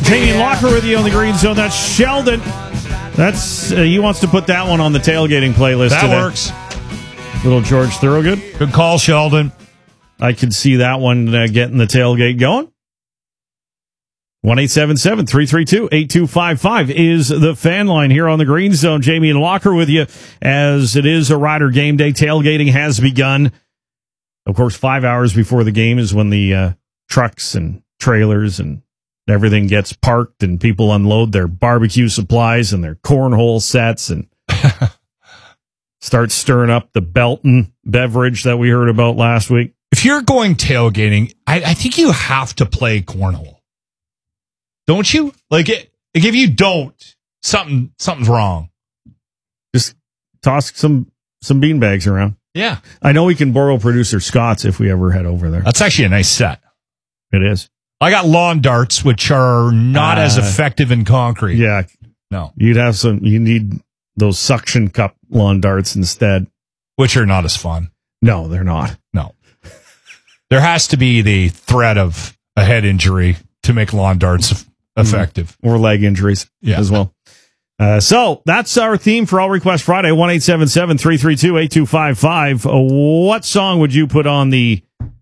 Jamie Locker with you on the Green Zone. That's Sheldon. That's he wants to put that one on the tailgating playlist. That today. works. Little George Thorogood. Good call, Sheldon. I could see that one getting the tailgate going. 1-877-332-8255 is the fan line here on the Green Zone. Jamie and Locker with you as it is a Rider game day. Tailgating has begun. Of course, 5 hours before the game is when the trucks and trailers and everything gets parked and people unload their barbecue supplies and their cornhole sets and start stirring up the Belton beverage that we heard about last week. If you're going tailgating, I think you have to play cornhole. Don't you? Like if you don't, something's wrong. Just toss some beanbags around. Yeah. I know we can borrow producer Scott's if we ever head over there. That's actually a nice set. It is. I got lawn darts, which are not as effective in concrete. Yeah. No. You need those suction cup lawn darts instead. Which are not as fun. No, they're not. No. There has to be the threat of a head injury to make lawn darts effective. Or leg injuries as well. So that's our theme for All Request Friday, 1-877-332-8255. What song would you put on the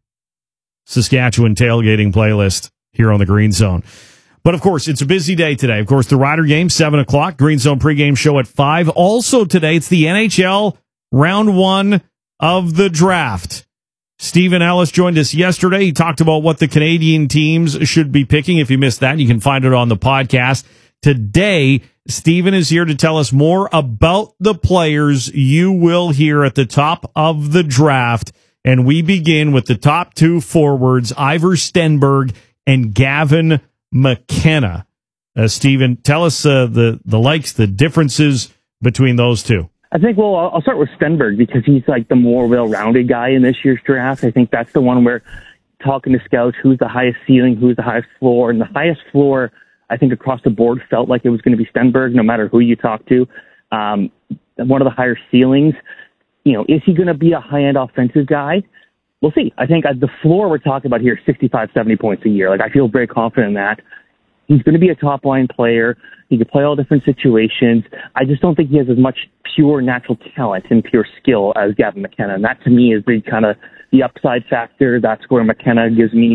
Saskatchewan tailgating playlist here on the Green Zone? But, of course, it's a busy day today. Of course, the Rider game, 7 o'clock. Green Zone pregame show at 5. Also today, it's the NHL round 1 of the draft. Stephen Ellis joined us yesterday. He talked about what the Canadian teams should be picking. If you missed that, you can find it on the podcast. Today, Stephen is here to tell us more about the players you will hear at the top of the draft. And we begin with the top 2 forwards, Ivor Stenberg and Gavin McKenna. Stephen, tell us the likes, the differences between those two. I think, I'll start with Stenberg because he's like the more well-rounded guy in this year's draft. I think that's the one where talking to scouts, who's the highest ceiling, who's the highest floor, and the highest floor, I think across the board felt like it was going to be Stenberg, no matter who you talk to. One of the higher ceilings, is he going to be a high-end offensive guy? We'll see. I think the floor we're talking about here, 65, 70 points a year. Like, I feel very confident in that. He's going to be a top-line player. He can play all different situations. I just don't think he has as much pure natural talent and pure skill as Gavin McKenna. And that, to me, is the kind of the upside factor. That's where McKenna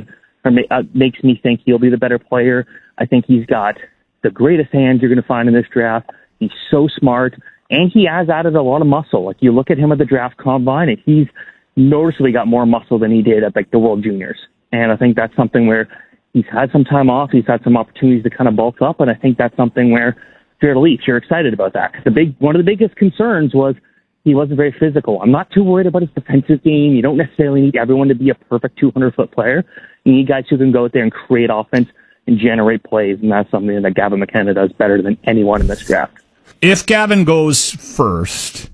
makes me think he'll be the better player. I think he's got the greatest hands you're going to find in this draft. He's so smart, and he has added a lot of muscle. Like, you look at him at the draft combine, and he's noticeably got more muscle than he did at the World Juniors. And I think that's something where he's had some time off. He's had some opportunities to kind of bulk up, and I think that's something where, if you're the Leafs, you're excited about that. One of the biggest concerns was he wasn't very physical. I'm not too worried about his defensive game. You don't necessarily need everyone to be a perfect 200-foot player. You need guys who can go out there and create offense and generate plays, and that's something that Gavin McKenna does better than anyone in this draft. If Gavin goes first,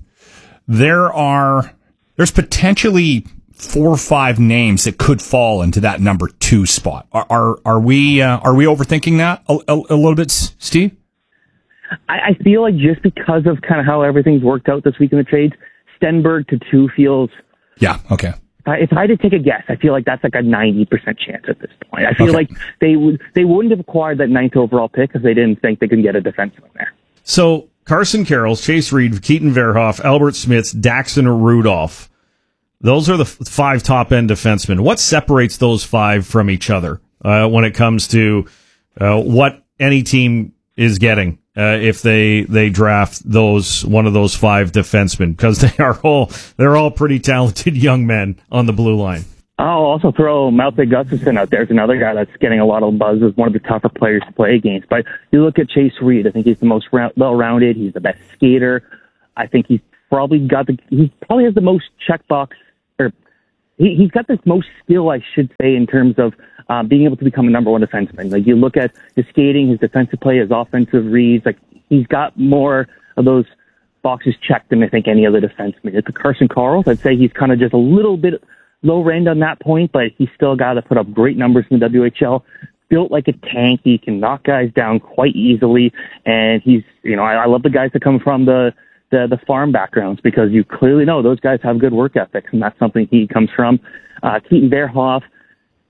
there's potentially 4 or 5 names that could fall into that number 2 spot. Are we overthinking that a little bit, Steve? I feel like just because of kind of how everything's worked out this week in the trades, Stenberg to 2 feels. Yeah. Okay. If I had to take a guess, I feel like that's like a 90% chance at this point. I feel like they wouldn't have acquired that 9th overall pick if they didn't think they could get a defenseman there. So Carson Carroll, Chase Reed, Keaton Verhoff, Albert Smith, Daxon Rudolph. Those are the 5 top-end defensemen. What separates those 5 from each other when it comes to what any team is getting if they draft one of those 5 defensemen? Because they're all pretty talented young men on the blue line. I'll also throw Malte Gustafsson out there as another guy that's getting a lot of buzz as one of the tougher players to play against. But you look at Chase Reed, I think he's the most well-rounded. He's the best skater. I think he probably has the most checkbox, or he's got the most skill, I should say, in terms of being able to become a number 1 defenseman. Like, you look at his skating, his defensive play, his offensive reads. Like, he's got more of those boxes checked than I think any other defenseman. It's Carson Carroll. I'd say he's kind of just a little bit low end on that point, but he's still a guy that put up great numbers in the WHL. Built like a tank. He can knock guys down quite easily, and he's, I love the guys that come from the farm backgrounds because you clearly know those guys have good work ethics, and that's something he comes from. Keaton Verhoff,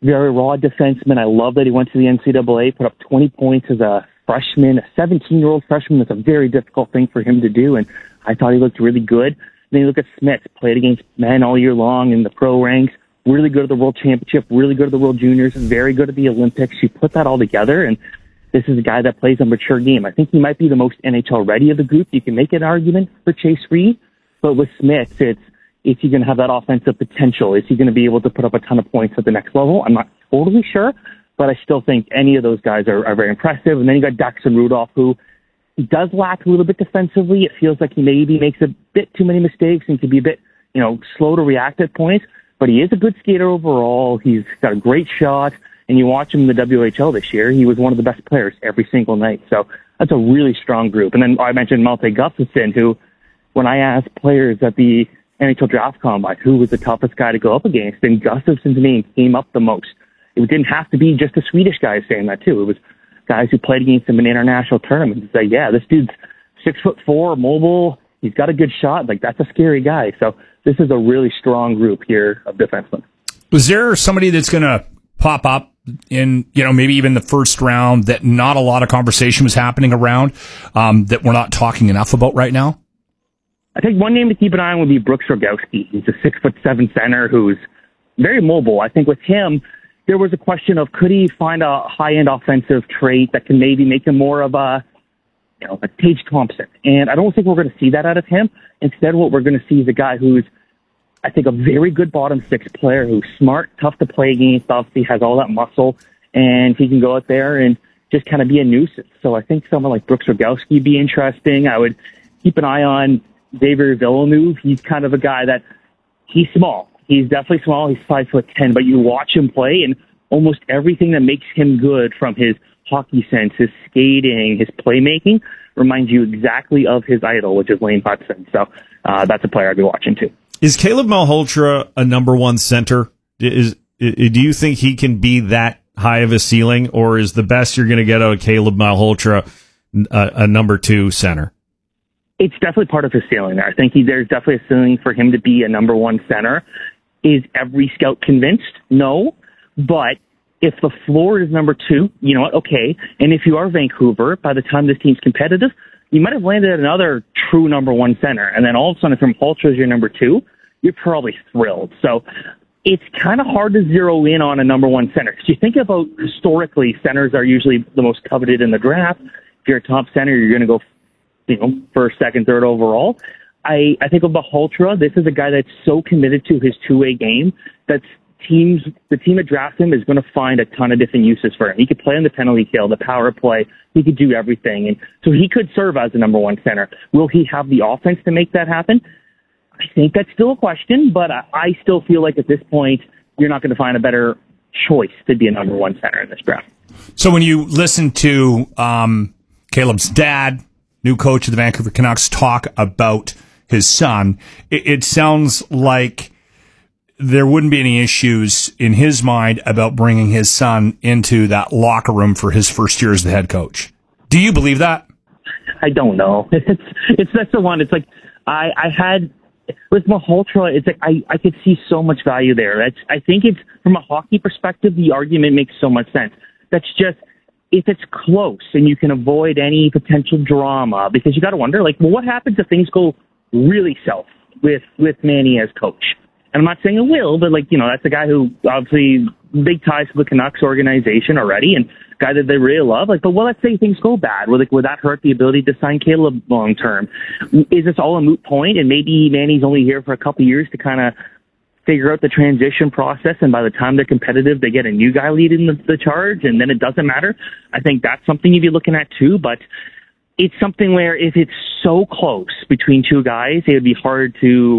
very raw defenseman. I love that he went to the NCAA, put up 20 points as a freshman, a 17-year-old freshman. That's a very difficult thing for him to do, and I thought he looked really good. Then you look at Smith, played against men all year long in the pro ranks, really good at the World Championship, really good at the World Juniors, very good at the Olympics. You put that all together, and this is a guy that plays a mature game. I think he might be the most NHL ready of the group. You can make an argument for Chase Reed, but with Smith, is he going to have that offensive potential? Is he going to be able to put up a ton of points at the next level? I'm not totally sure, but I still think any of those guys are very impressive. And then you got Daxon Rudolph, who he does lack a little bit defensively. It feels like he maybe makes a bit too many mistakes and can be a bit, slow to react at points. But he is a good skater overall. He's got a great shot. And you watch him in the WHL this year, he was one of the best players every single night. So that's a really strong group. And then I mentioned Malte Gustafsson, who, when I asked players at the NHL Draft Combine who was the toughest guy to go up against, then Gustafsson's name came up the most. It didn't have to be just a Swedish guy saying that too. It was guys who played against him in international tournaments and say, yeah, this dude's 6'4", mobile. He's got a good shot. Like, that's a scary guy. So this is a really strong group here of defensemen. Was there somebody that's going to pop up in, maybe even the first round that not a lot of conversation was happening around, that we're not talking enough about right now? I think one name to keep an eye on would be Brooks Rogowski. He's a 6'7" center who's very mobile. I think with him, there was a question of could he find a high-end offensive trait that can maybe make him more of a Tage Thompson. And I don't think we're going to see that out of him. Instead, what we're going to see is a guy who's, I think, a very good bottom six player who's smart, tough to play against, obviously has all that muscle, and he can go out there and just kind of be a nuisance. So I think someone like Brooks Rogowski would be interesting. I would keep an eye on Xavier Villeneuve. He's kind of a guy that he's small. He's definitely small. He's 5'10", but you watch him play, and almost everything that makes him good, from his hockey sense, his skating, his playmaking, reminds you exactly of his idol, which is Lane Hutson. So that's a player I'd be watching too. Is Caleb Malhotra a number one center? Do you think he can be that high of a ceiling, or is the best you're going to get out of Caleb Malhotra a number two center? It's definitely part of his ceiling there. I think there's definitely a ceiling for him to be a number one center. Is every scout convinced? No. But if the floor is number two, you know what? Okay. And if you are Vancouver, by the time this team's competitive, you might have landed another true number one center. And then all of a sudden, if Malhotra is your number two, you're probably thrilled. So it's kind of hard to zero in on a number one center. Because you think about, historically, centers are usually the most coveted in the draft. If you're a top center, you're going to go first, second, third overall. I think of Malhotra, this is a guy that's so committed to his two-way game that the team that drafts him is going to find a ton of different uses for him. He could play on the penalty kill, the power play. He could do everything. And so he could serve as a number one center. Will he have the offense to make that happen? I think that's still a question, but I still feel like at this point, you're not going to find a better choice to be a number one center in this draft. So when you listen to Caleb's dad, new coach of the Vancouver Canucks, talk about his son, it sounds like there wouldn't be any issues in his mind about bringing his son into that locker room for his first year as the head coach. Do you believe that? I don't know. That's the one. It's like I had with Malhotra. It's like I could see so much value there. I think it's from a hockey perspective, the argument makes so much sense. That's just if it's close and you can avoid any potential drama, because you got to wonder, like, well, what happens if things go really south with Manny as coach? And I'm not saying it will, but that's a guy who obviously big ties to the Canucks organization already, and a guy that they really love. But let's say things go bad. Would that hurt the ability to sign Caleb long term? Is this all a moot point? And maybe Manny's only here for a couple of years to kind of figure out the transition process, and by the time they're competitive, they get a new guy leading the charge, and then it doesn't matter. I think that's something you'd be looking at too, but it's something where if it's so close between two guys, it would be hard to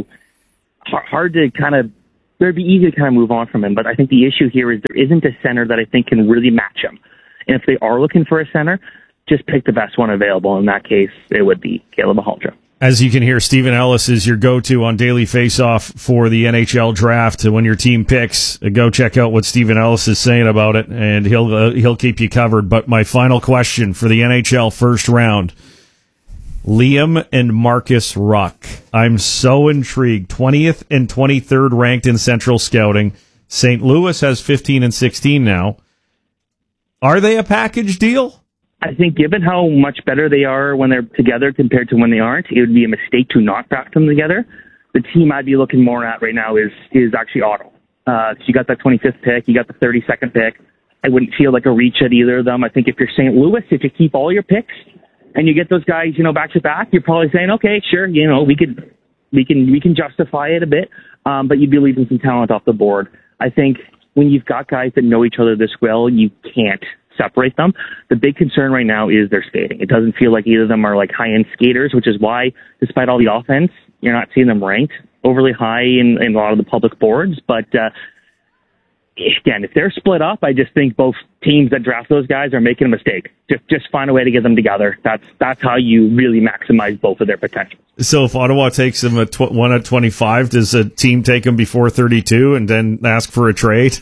it'd be easy to kind of move on from him. But I think the issue here is there isn't a center that I think can really match him. And if they are looking for a center, just pick the best one available. In that case, it would be Caleb Malhotra. As you can hear, Stephen Ellis is your go-to on Daily Faceoff for the NHL draft. When your team picks, go check out what Stephen Ellis is saying about it, and he'll keep you covered. But my final question for the NHL first round: Liam and Marcus Ruck. I'm so intrigued. 20th and 23rd ranked in Central Scouting. St. Louis has 15 and 16 now. Are they a package deal? I think given how much better they are when they're together compared to when they aren't, it would be a mistake to not draft them together. The team I'd be looking more at right now is actually Ottawa. You got that 25th pick, you got the 32nd pick. I wouldn't feel like a reach at either of them. I think if you're St. Louis, if you keep all your picks and you get those guys, back to back, you're probably saying, okay, sure, we can justify it a bit, but you'd be leaving some talent off the board. I think when you've got guys that know each other this well, you can't separate them. The big concern right now is their skating. It doesn't feel like either of them are like high-end skaters, which is why, despite all the offense, you're not seeing them ranked overly high in a lot of the public boards. But again, if they're split up, I just think both teams that draft those guys are making a mistake. Just find a way to get them together. That's how you really maximize both of their potential. So if Ottawa takes them at 1 at 25, does a team take them before 32 and then ask for a trade?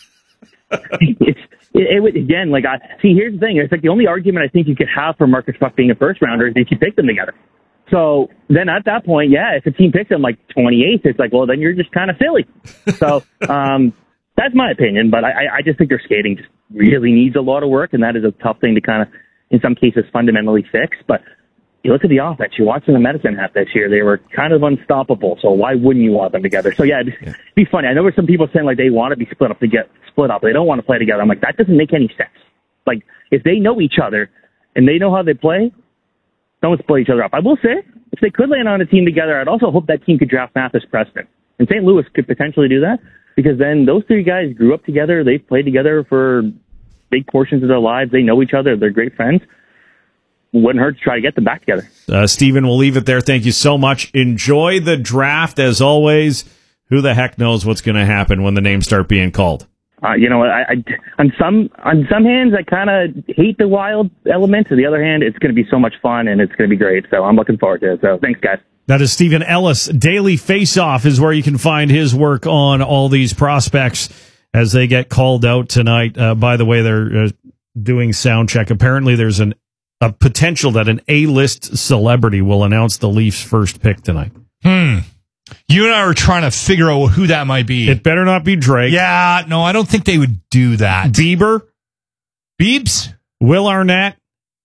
It would, again, here's the thing. It's like the only argument I think you could have for Marcus Buck being a first rounder is if you pick them together. So then at that point, yeah, if a team picks them 28th, it's like, well, then you're just kind of silly. So that's my opinion, but I just think their skating just really needs a lot of work, and that is a tough thing to kind of, in some cases, fundamentally fix. But you look at the offense. You're watching the Medicine Hat this year. They were kind of unstoppable, so why wouldn't you want them together? So, yeah, it'd be funny. I know there's some people saying, they want to be split up. They don't want to play together. I'm like, that doesn't make any sense. If they know each other and they know how they play, don't split each other up. I will say, if they could land on a team together, I'd also hope that team could draft Mathis Preston. And St. Louis could potentially do that, because then those three guys grew up together. They've played together for big portions of their lives. They know each other. They're great friends. Wouldn't hurt to try to get them back together. Stephen, we'll leave it there. Thank you so much. Enjoy the draft, as always. Who the heck knows what's going to happen when the names start being called? On some hands, I kind of hate the wild element. On the other hand, it's going to be so much fun, and it's going to be great. So I'm looking forward to it. So thanks, guys. That is Stephen Ellis. Daily Faceoff is where you can find his work on all these prospects as they get called out tonight. By the way, they're doing sound check. Apparently, there's a potential that an A-list celebrity will announce the Leafs' first pick tonight. You and I were trying to figure out who that might be. It better not be Drake. Yeah, no, I don't think they would do that. Bieber? Biebs? Will Arnett?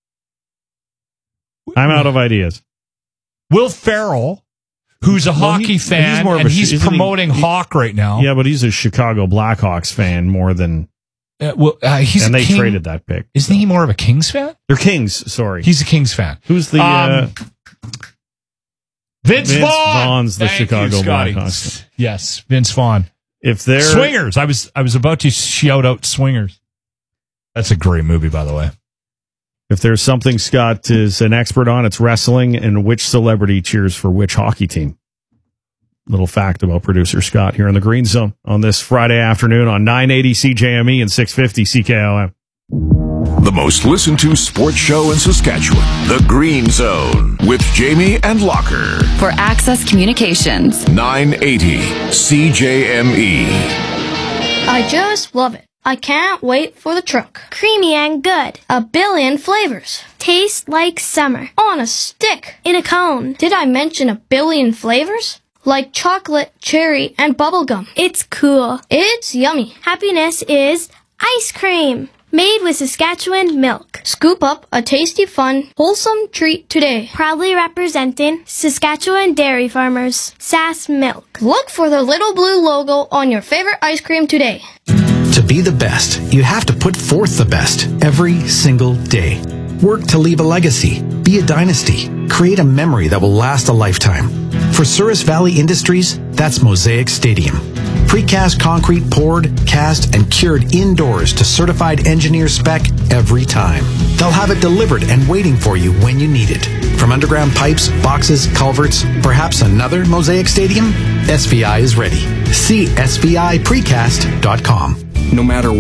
I'm out of ideas. Will Ferrell, who's a hockey fan, he's promoting Hawk right now. Yeah, but he's a Chicago Blackhawks fan more than... he's and a they King, traded that pick. Isn't he more of a Kings fan? They're Kings, sorry. He's a Kings fan. Who's the... Vince Vaughn. Vaughn's the Chicago Blackhawks. Yes, Vince Vaughn. If they're Swingers, I was about to shout out Swingers. That's a great movie, by the way. If there's something Scott is an expert on, it's wrestling and which celebrity cheers for which hockey team. Little fact about producer Scott here in the Green Zone on this Friday afternoon on 980 CJME and 650 CKOM. The most listened to sports show in Saskatchewan, The Green Zone, with Jamie and Locker. For Access Communications. 980 CJME. I just love it. I can't wait for the truck. Creamy and good. 1 billion flavors. Tastes like summer. On a stick. In a cone. Did I mention 1 billion flavors? Like chocolate, cherry, and bubblegum. It's cool. It's yummy. Happiness is ice cream. Made with Saskatchewan milk. Scoop up a tasty, fun, wholesome treat today. Proudly representing Saskatchewan dairy farmers. Sask Milk. Look for the little blue logo on your favorite ice cream today. To be the best, you have to put forth the best every single day. Work to leave a legacy, be a dynasty, create a memory that will last a lifetime. For Souris Valley Industries, that's Mosaic Stadium. Precast concrete poured, cast, and cured indoors to certified engineer spec every time. They'll have it delivered and waiting for you when you need it. From underground pipes, boxes, culverts, perhaps another Mosaic Stadium? SVI is ready. See SVIPrecast.com. No matter